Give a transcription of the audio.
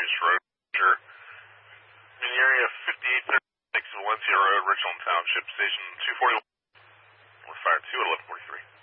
East Road. Sure. In the area 5836 Valencia Road, Richland Township, Station 241. We're fire 2 at 1143.